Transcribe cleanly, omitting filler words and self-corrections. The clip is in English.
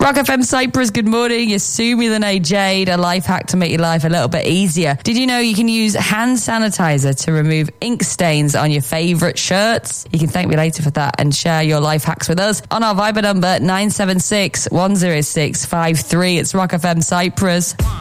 Rock FM Cyprus, good morning. You're Sumi Lene Jade, a life hack to make your life a little bit easier. Did you know you can use hand sanitizer to remove ink stains on your favourite shirts? You can thank me later for that and share your life hacks with us on our Viber number 976 106 53. It's Rock FM Cyprus.